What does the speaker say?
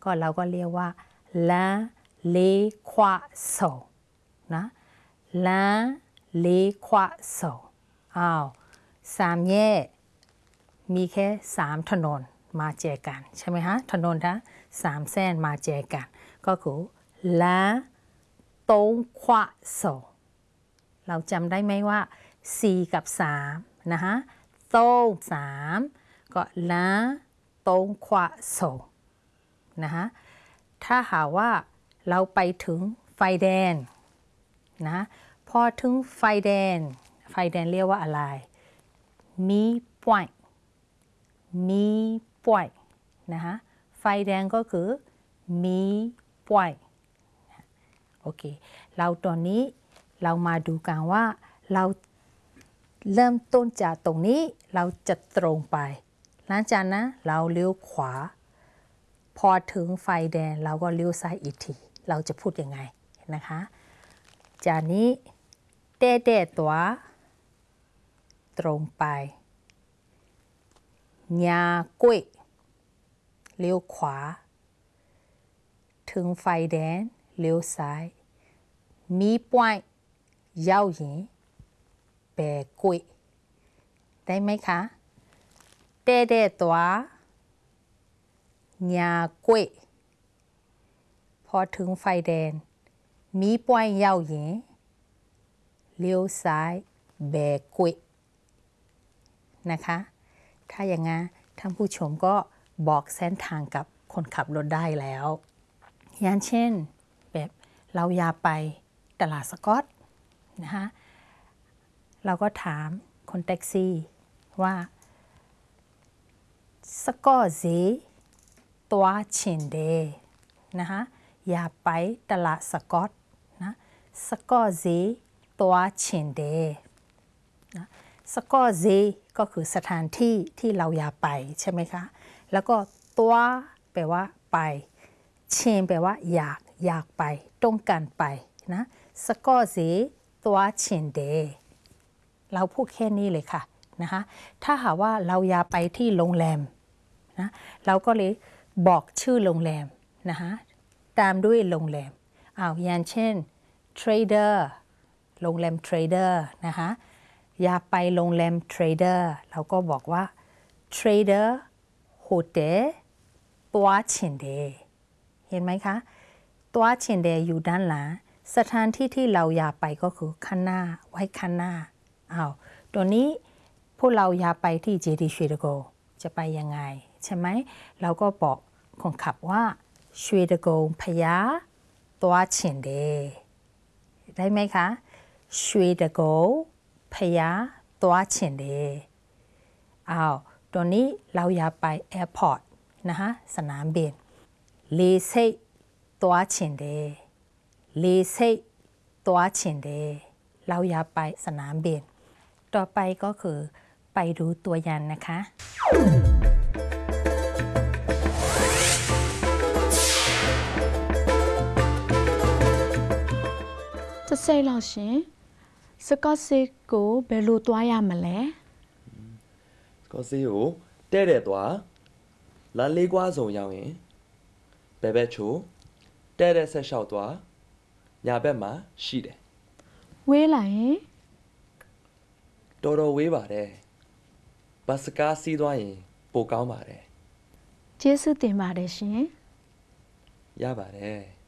ก็เราก็เรียกว่าลาเลควาโซนะลาเลควาโซ3 แยกมีแค่3 ถนนมาเจอกันใช่ไหมฮะถนนทั้ง3 เส้นมาเจอกันก็คือลาตงควาโซเราจำได้ไหมว่า4 กับ 3นะฮะตง3ก็ลาตงควาโซนะฮะถ้าหากว่าเราไปถึงไฟแดงนะพอถึงไฟแดงเรียกว่าอะไรมีป่วยนะฮะไฟแดงก็คือมีป่วยโอเคเราตอนนี้เรามาดูกันว่าเราเริ่มต้นจากตรงนี้เราจะตรงไปหลังจากนั้นเราเลี้ยวขวาพอถึงไฟแดงเราก็เลี้ยวซ้ายอีกทีเราจะพูดยังไงนะคะจากนี้เต้ตัวตรงไปญากุ้ยเลี้ยวขวาถึงไฟแดงเลี้ยวซ้ายมีป่วยยาวหญิงแบกุ้ยได้ไหมคะเต้ตัวญากุ้ยพอถึงไฟแดงมีป่วยยาวหญิงเลี้ยวซ้ายแบกุ้ยนะคะถ้าอย่างงั้นท่านผู้ชมก็บอกเส้นทางกับคนขับรถได้แล้วอย่างเช่นแบบเราอยากไปตลาดสกอตนะคะเราก็ถามคนแท็กซี่ว่าสกอตซีตัวชินเดนะคะอยากไปตลาดสกอตนะสกอตซีตัวชินเดนะสกอตซีก็คือสถานที่ที่เราอยากไปใช่ไหมคะแล้วก็ตัวแปลว่าไปเชนแปลว่าอยากไปต้องการไปนะสกอตซีตัวเชนเดเราพูดแค่นี้เลยค่ะนะคะถ้าหากว่าเราอยากไปที่โรงแรมนะเราก็เลยบอกชื่อโรงแรมนะคะตามด้วยโรงแรมอย่างเช่น Trader โรงแรม Trader นะคะอยากไปโรงแรม Trader เราก็บอกว่า Trader Hotel ตัวชินเดเห็นไหมคะตัวชินเดอยู่ด้านหลังสถานที่ที่เราอยากไปก็คือข้างหน้าไว้ข้างหน้าตัวนี้พวกเราอยากไปที่เจดีย์ชเวดโกจะไปยังไงใช่ไหมเราก็บอกคนขับว่าชเวดโกพญาตัวชินเดได้ไหมคะชเวดโกพญาตัวชินเดตัวนี้เราอยากไปแอร์พอร์ตนะคะสนามบินลีเซตัวชินเดลีเซตัวชินเดเราอยากไปสนามบินต่อไปก็คือไปดูตัวอย่างนะคะจะใส่เราสิสกอตซิกูเบลูตัวยามาแล้วสกอตซิกูเต้ตัวลาลีกว่าส่งยาวเองแบบชูเต้เสชาวตัวยาแบบมาชีเดเวไหลတော်เวบาเดบัสกาซีตัวเองปูก้าวมาเดเจสุติมาเดชิยาบาเด